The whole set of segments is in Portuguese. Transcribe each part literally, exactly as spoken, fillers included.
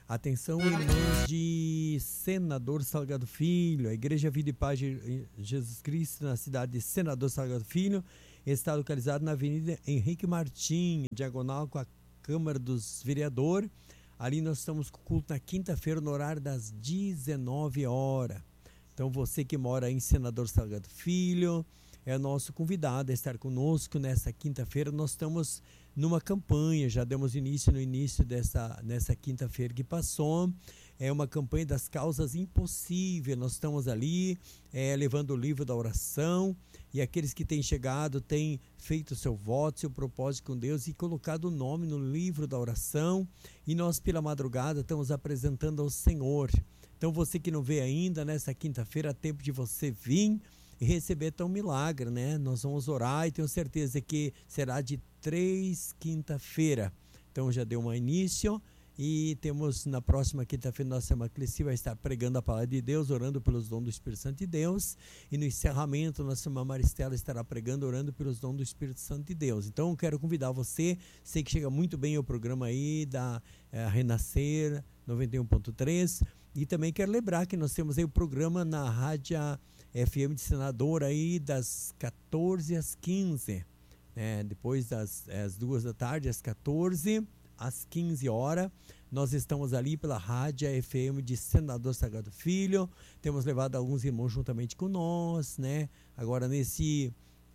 Atenção, irmãos de Senador Salgado Filho, a Igreja Vida e Paz de Jesus Cristo, na cidade de Senador Salgado Filho, está localizado na Avenida Henrique Martim, diagonal com a Câmara dos Vereadores. Ali nós estamos com o culto na quinta-feira, no horário das dezenove horas. Então você que mora em Senador Salgado Filho, é nosso convidado a estar conosco nessa quinta-feira. Nós estamos numa campanha, já demos início no início dessa nessa quinta-feira que passou. É uma campanha das causas impossíveis. Nós estamos ali é, levando o livro da oração, e aqueles que têm chegado têm feito seu voto, seu propósito com Deus e colocado o nome no livro da oração, e nós pela madrugada estamos apresentando ao Senhor. Então você que não vê ainda, nessa quinta-feira, é tempo de você vir e receber tão milagre, né? Nós vamos orar e tenho certeza que será de três quinta-feira. Então já deu um início e temos na próxima quinta-feira nossa irmã Cleci vai estar pregando a palavra de Deus, orando pelos dons do Espírito Santo de Deus, e no encerramento nossa irmã Maristela estará pregando, orando pelos dons do Espírito Santo de Deus. Então eu quero convidar você, sei que chega muito bem o programa aí da é, Renascer noventa e um ponto três, e também quero lembrar que nós temos aí o programa na Rádio F M de Senador aí das quatorze às quinze, né? Depois das às duas da tarde, às quatorze às quinze horas, nós estamos ali pela Rádio F M de Senador Salgado Filho. Temos levado alguns irmãos juntamente com nós, né? Agora nesse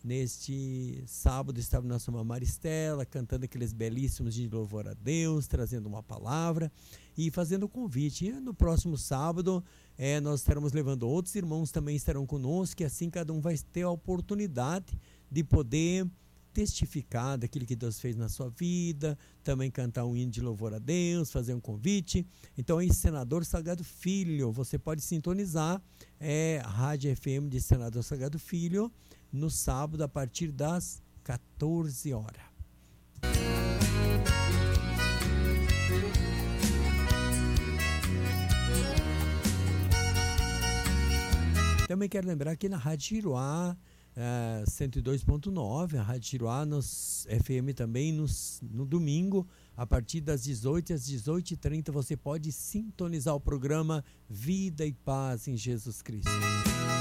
neste sábado estava nossa irmã Maristela cantando aqueles belíssimos de louvor a Deus, trazendo uma palavra e fazendo o convite. E no próximo sábado é, nós estaremos levando outros irmãos, também estarão conosco, e assim cada um vai ter a oportunidade de poder testificar daquilo que Deus fez na sua vida, também cantar um hino de louvor a Deus, fazer um convite. Então aí Senador Salgado Filho, você pode sintonizar é, a Rádio F M de Senador Salgado Filho no sábado a partir das quatorze horas. Também quero lembrar que na Rádio Giruá Uh, cento e dois ponto nove, a Rádio Giruá nos F M também nos, no domingo, a partir das dezoito às dezoito e trinta, você pode sintonizar o programa Vida e Paz em Jesus Cristo.